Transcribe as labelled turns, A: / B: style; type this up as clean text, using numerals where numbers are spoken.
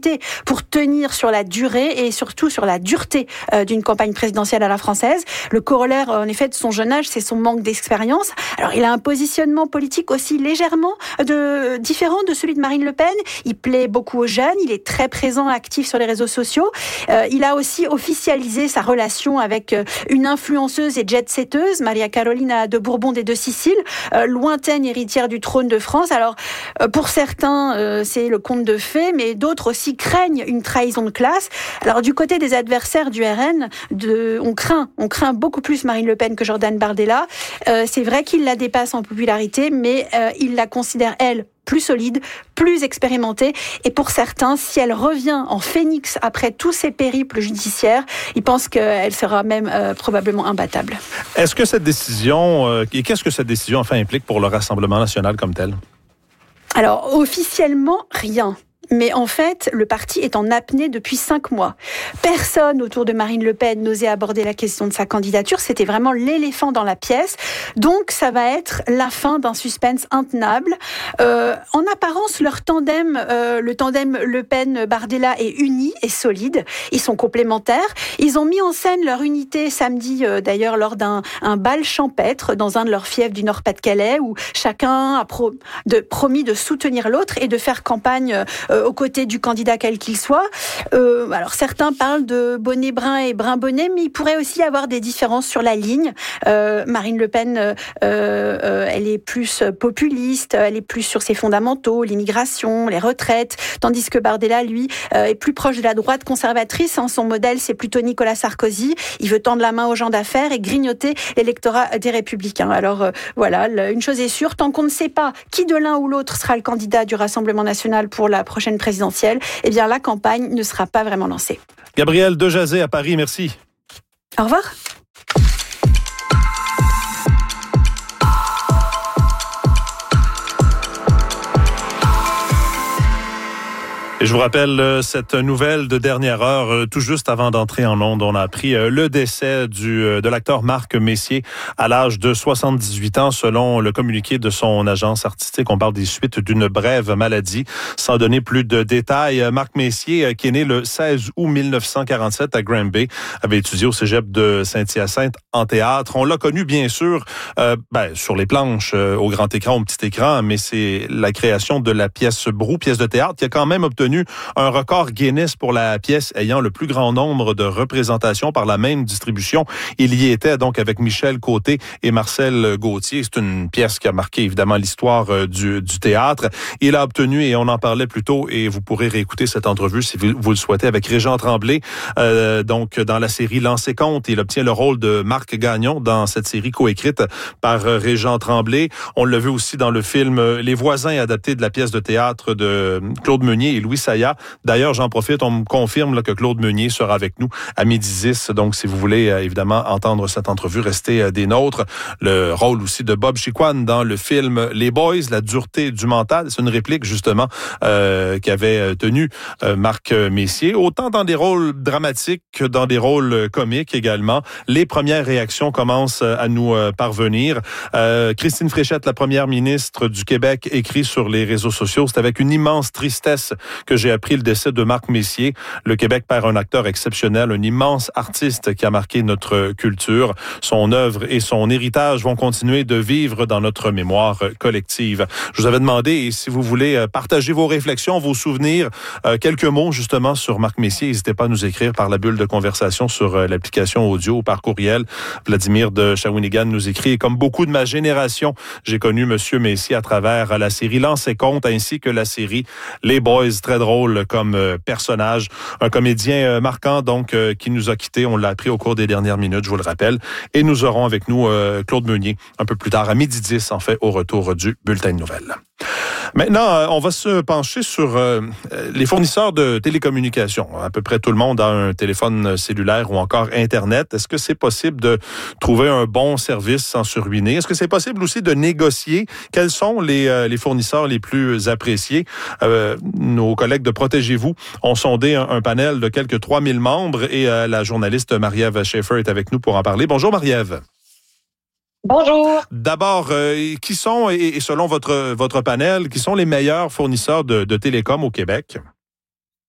A: difficulté pour tenir sur la durée et surtout sur la dureté d'une campagne présidentielle à la française. Le corollaire, en effet, de son jeune âge, c'est son manque d'expérience. Alors, il a un positionnement politique aussi légèrement différent de celui de Marine Le Pen. Il plaît beaucoup aux jeunes, il est très présent, actif sur les réseaux sociaux. Il a aussi officialisé sa relation avec une influenceuse et jet-setteuse, Maria Carolina de Bourbon des Deux Siciles, lointaine héritière du trône de France. Alors, pour certains, c'est le conte de fées, mais d'autres aussi craignent une trahison de classe. Alors, du côté des adversaires du RN, on craint beaucoup plus Marine Le Pen que Jordan Bardella. C'est vrai qu'il la dépasse en popularité, mais il la considère, elle, plus solide, plus expérimentée. Et pour certains, si elle revient en phénix après tous ses périples judiciaires, ils pensent qu'elle sera même probablement imbattable.
B: Est-ce que cette décision, et qu'est-ce que cette décision enfin implique pour le Rassemblement national comme tel?
A: Alors, officiellement, rien. Mais en fait, le parti est en apnée depuis 5 mois. Personne autour de Marine Le Pen n'osait aborder la question de sa candidature. C'était vraiment l'éléphant dans la pièce. Donc, ça va être la fin d'un suspense intenable. En apparence, leur tandem, le tandem Le Pen-Bardella est uni et solide. Ils sont complémentaires. Ils ont mis en scène leur unité samedi, d'ailleurs, lors d'un bal champêtre dans un de leurs fiefs du Nord-Pas-de-Calais, où chacun a promis de soutenir l'autre et de faire campagne aux côtés du candidat quel qu'il soit. Alors certains parlent de bonnet brun et brun bonnet, mais il pourrait aussi y avoir des différences sur la ligne. Marine Le Pen, elle est plus populiste, elle est plus sur ses fondamentaux, l'immigration, les retraites, tandis que Bardella, lui, est plus proche de la droite conservatrice. Son modèle, c'est plutôt Nicolas Sarkozy. Il veut tendre la main aux gens d'affaires et grignoter l'électorat des Républicains. Alors voilà, une chose est sûre, tant qu'on ne sait pas qui de l'un ou l'autre sera le candidat du Rassemblement national pour la prochaine présidentielle, eh bien la campagne ne sera pas vraiment lancée.
B: Gabrielle Dejazet à Paris, merci.
A: Au revoir.
B: Et je vous rappelle cette nouvelle de dernière heure, tout juste avant d'entrer en ondes, on a appris le décès de l'acteur Marc Messier à l'âge de 78 ans, selon le communiqué de son agence artistique. On parle des suites d'une brève maladie, sans donner plus de détails. Marc Messier, qui est né le 16 août 1947 à Granby, avait étudié au cégep de Saint-Hyacinthe en théâtre. On l'a connu bien sûr sur les planches, au grand écran, au petit écran, mais c'est la création de la pièce Brou, pièce de théâtre, qui a quand même obtenu un record Guinness pour la pièce ayant le plus grand nombre de représentations par la même distribution. Il y était donc avec Michel Côté et Marcel Gauthier. C'est une pièce qui a marqué évidemment l'histoire du théâtre. Il a obtenu, et on en parlait plus tôt, et vous pourrez réécouter cette entrevue si vous le souhaitez, avec Régent Tremblay, donc dans la série Lancez compte. Il obtient le rôle de Marc Gagnon dans cette série coécrite par Régent Tremblay. On l'a vu aussi dans le film Les Voisins, adapté de la pièce de théâtre de Claude Meunier et Louis Saya. D'ailleurs, j'en profite, on me confirme que Claude Meunier sera avec nous à 12h10. Donc, si vous voulez évidemment entendre cette entrevue, restez des nôtres. Le rôle aussi de Bob Chiquan dans le film Les Boys, la dureté du mental. C'est une réplique justement qu'avait tenu Marc Messier. Autant dans des rôles dramatiques que dans des rôles comiques également. Les premières réactions commencent à nous parvenir. Christine Fréchette, la première ministre du Québec, écrit sur les réseaux sociaux: c'est avec une immense tristesse que j'ai appris le décès de Marc Messier. Le Québec perd un acteur exceptionnel, un immense artiste qui a marqué notre culture. Son œuvre et son héritage vont continuer de vivre dans notre mémoire collective. Je vous avais demandé, si vous voulez partager vos réflexions, vos souvenirs, quelques mots justement sur Marc Messier, n'hésitez pas à nous écrire par la bulle de conversation sur l'application audio ou par courriel. Vladimir de Shawinigan nous écrit: comme beaucoup de ma génération, j'ai connu Monsieur Messier à travers la série Lancez compte ainsi que la série Les Boys. Très drôle comme personnage. Un comédien marquant donc qui nous a quittés. On l'a appris au cours des dernières minutes, je vous le rappelle. Et nous aurons avec nous Claude Meunier un peu plus tard, à 12h10 en fait, au retour du bulletin de nouvelles. Maintenant, on va se pencher sur les fournisseurs de télécommunications. À peu près tout le monde a un téléphone cellulaire ou encore Internet. Est-ce que c'est possible de trouver un bon service sans se ruiner? Est-ce que c'est possible aussi de négocier? Quels sont les fournisseurs les plus appréciés? Nos collègues de Protégez-vous ont sondé un panel de quelques 3000 membres et la journaliste Marie-Ève Schaeffer est avec nous pour en parler. Bonjour Marie-Ève.
C: Bonjour.
B: D'abord, qui sont, et selon votre panel, qui sont les meilleurs fournisseurs de télécom au Québec?